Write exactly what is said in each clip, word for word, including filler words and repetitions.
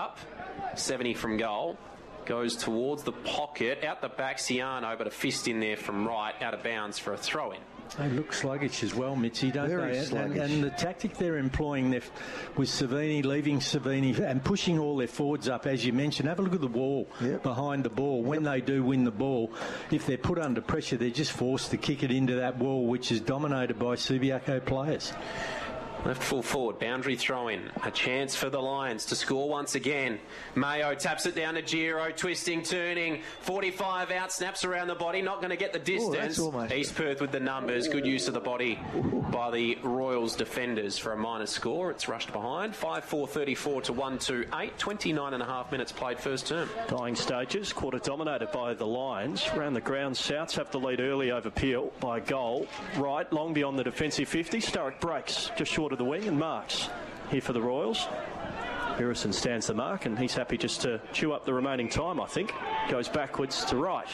up, seventy from goal. Goes towards the pocket, out the back, Ciano, but a fist in there from right, out of bounds for a throw-in. They look sluggish as well, Mitzi, don't Very they? sluggish. And, and the tactic they're employing there with Savini, leaving Savini and pushing all their forwards up, as you mentioned. Have a look at the wall yep. behind the ball. When yep. they do win the ball, if they're put under pressure, they're just forced to kick it into that wall, which is dominated by Subiaco players. Left full forward, boundary throw-in. A chance for the Lions to score once again. Mayo taps it down to Giro, twisting, turning. forty-five out, snaps around the body, not going to get the distance. Ooh, East Perth with the numbers. Good use of the body by the Royals defenders for a minor score. It's rushed behind. five four thirty-four to one two eight. twenty-nine and a half minutes played first term. Dying stages, quarter dominated by the Lions. Around the ground, Souths have the lead early over Peel by a goal. Right, long beyond the defensive fifty. Sturrock breaks just short of the wing and marks here for the Royals. Harrison stands the mark and he's happy just to chew up the remaining time, I think. Goes backwards to right.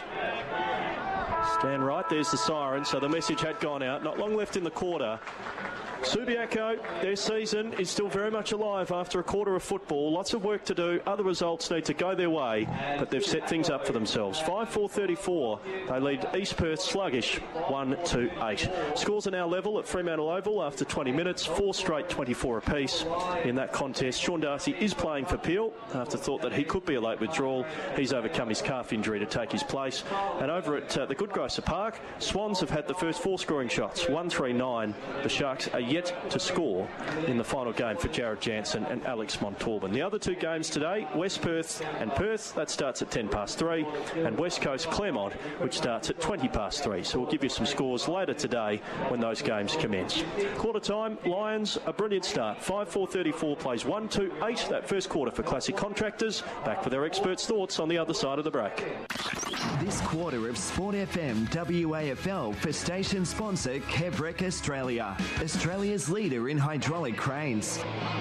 Stand right, there's the siren, so the message had gone out. Not long left in the quarter. Subiaco, their season is still very much alive after a quarter of football. Lots of work to do. Other results need to go their way, but they've set things up for themselves. five four thirty-four. They lead East Perth sluggish, one two eight. Scores are now level at Fremantle Oval after twenty minutes. Four straight twenty-four apiece in that contest. Sean Darcy is playing for Peel after thought that he could be a late withdrawal. He's overcome his calf injury to take his place. And over at uh, the Goodgrocer Park, Swans have had the first four scoring shots. one three nine. The Sharks are yet to score in the final game for Jared Jansen and Alex Montalban. The other two games today, West Perth and Perth, that starts at ten past three, and West Coast Claremont, which starts at twenty past three. So we'll give you some scores later today when those games commence. Quarter time, Lions, a brilliant start. five four thirty-four plays one two eight, that first quarter for Classic Contractors. Back with our experts' thoughts on the other side of the break. This quarter of Sport F M W A F L for station sponsor Kevrec Australia, Australia's leader in hydraulic cranes.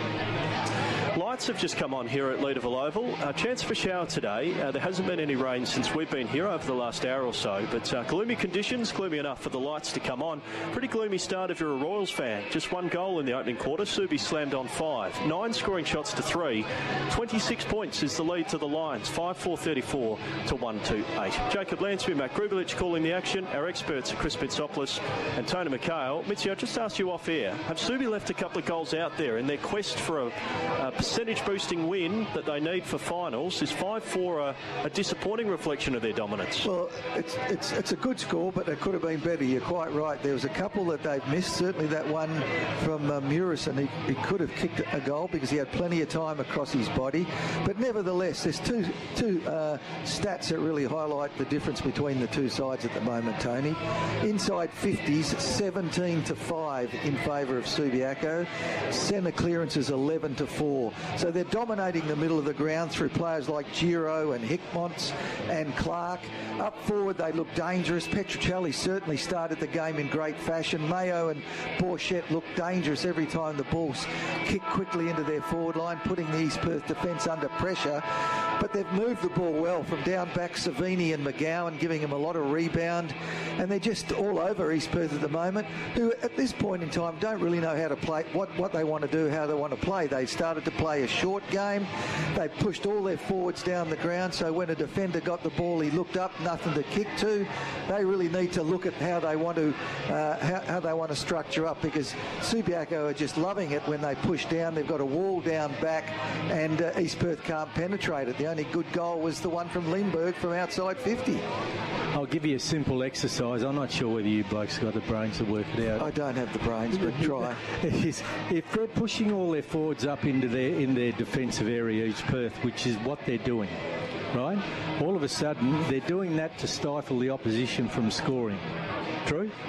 Lights have just come on here at Leederville Oval. A chance for shower today. Uh, there hasn't been any rain since we've been here over the last hour or so, but uh, gloomy conditions, gloomy enough for the lights to come on. Pretty gloomy start if you're a Royals fan. Just one goal in the opening quarter. Subi slammed on five. Nine scoring shots to three. twenty-six points is the lead to the Lions. five four thirty-four to one two eight. Jacob Lansbury, Matt Grubelich calling the action. Our experts are Chris Bitsopoulos and Tony McHale. Mitzi, I just asked you off air. Have Subi left a couple of goals out there in their quest for a, a percentage boosting win that they need for finals? Is five four a, a disappointing reflection of their dominance? Well, it's it's it's a good score, but it could have been better. You're quite right. There was a couple that they've missed. Certainly that one from uh, Murison. He, he could have kicked a goal because he had plenty of time across his body. But nevertheless, there's two two uh, stats that really highlight the difference between the two sides at the moment, Tony. Inside fifties, seventeen to five in favour of Subiaco. Centre clearances eleven to four. So they're dominating the middle of the ground through players like Giro and Hickmonts and Clark. Up forward, they look dangerous. Petruccelli certainly started the game in great fashion. Mayo and Borchett look dangerous every time the balls kick quickly into their forward line, putting the East Perth defence under pressure. But they've moved the ball well from down back, Savini and McGowan giving them a lot of rebound. And they're just all over East Perth at the moment, who at this point in time don't really know how to play, what, what they want to do, how they want to play. They started to play a short game. They pushed all their forwards down the ground, so when a defender got the ball, he looked up, nothing to kick to. They really need to look at how they want to uh, how, how they want to structure up, because Subiaco are just loving it when they push down. They've got a wall down back, and uh, East Perth can't penetrate it. The only good goal was the one from Lindbergh from outside fifty. I'll give you a simple exercise. I'm not sure whether you blokes got the brains to work it out. I don't have the brains, but try. If they're pushing all their forwards up into their in their defensive area, East Perth, which is what they're doing, right? All of a sudden, they're doing that to stifle the opposition from scoring. True?